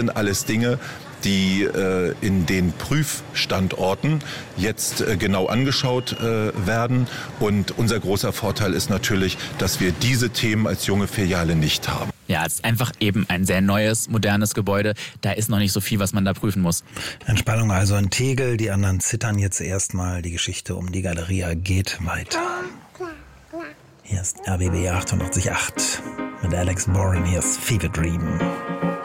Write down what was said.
sind alles Dinge, die in den Prüfstandorten jetzt genau angeschaut werden. Und unser großer Vorteil ist natürlich, dass wir diese Themen als junge Filiale nicht haben. Ja, es ist einfach eben ein sehr neues, modernes Gebäude. Da ist noch nicht so viel, was man da prüfen muss. Entspannung also in Tegel, die anderen zittern jetzt erstmal. Die Geschichte um die Galeria geht weiter. Hier ist RBB 88.8 mit Alex Boren, hier ist Fever Dream.